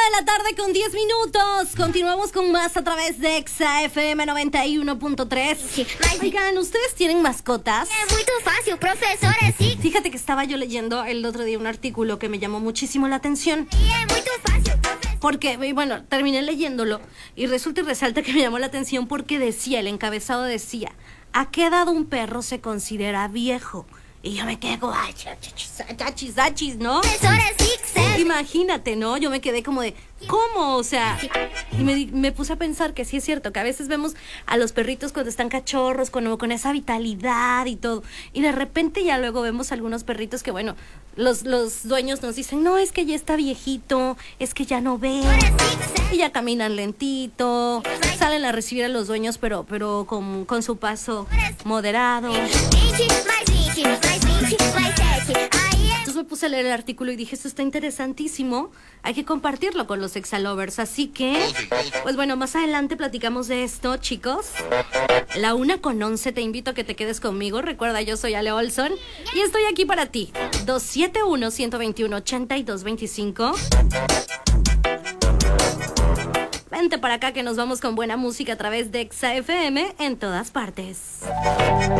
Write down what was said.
de la tarde con 10 minutos. Continuamos con más a través de Exa FM 91.3. Oigan, ¿ustedes tienen mascotas? Es muy fácil, profesora, sí. Fíjate que estaba yo leyendo el otro día un artículo que me llamó muchísimo la atención. Es muy fácil, profesora. Porque, bueno, terminé leyéndolo y resulta y resalta que me llamó la atención porque decía, el encabezado decía, ¿a qué edad un perro se considera viejo? Y yo me quedé como, ay, achis, ¿no? Profesora, sí, Imagínate, ¿no? Yo me quedé como de, ¿cómo? O sea, y me puse a pensar que sí es cierto, que a veces vemos a los perritos cuando están cachorros, con esa vitalidad y todo. Y de repente ya luego vemos algunos perritos que, bueno, los dueños nos dicen, no, es que ya está viejito, es que ya no ve. Y ya caminan lentito, salen a recibir a los dueños, pero con su paso moderado. Entonces me puse a leer el artículo y dije, esto está interesantísimo, hay que compartirlo con los Exalovers. Así que, pues bueno, más adelante platicamos de esto, chicos. 1:11, te invito a que te quedes conmigo. Recuerda, yo soy Ale Olson y estoy aquí para ti. 271-121-8225. Vente para acá que nos vamos con buena música a través de Exa FM en todas partes.